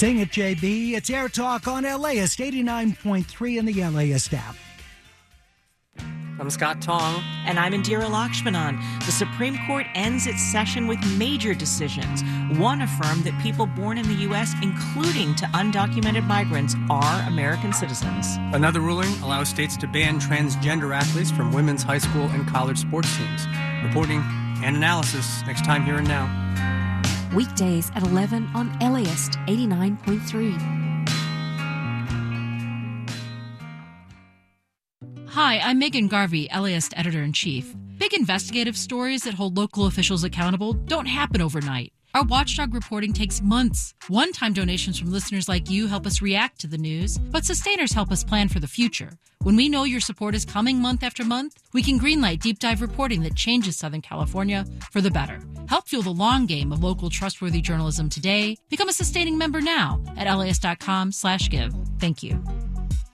Sing it, JB. It's Air Talk on LAist 89.3 in the LAist app. I'm Scott Tong. And I'm Indira Lakshmanan. The Supreme Court ends its session with major decisions. One affirmed that people born in the U.S., including to undocumented migrants, are American citizens. Another ruling allows states to ban transgender athletes from women's high school and college sports teams. Reporting and analysis next time Here and Now. Weekdays at 11 on LAist 89.3. Hi, I'm Megan Garvey, LAist Editor-in-Chief. Big investigative stories that hold local officials accountable don't happen overnight. Our watchdog reporting takes months. One-time donations from listeners like you help us react to the news, but sustainers help us plan for the future. When we know your support is coming month after month, we can greenlight deep dive reporting that changes Southern California for the better. Help fuel the long game of local trustworthy journalism today. Become a sustaining member now at LAist.com/give. Thank you.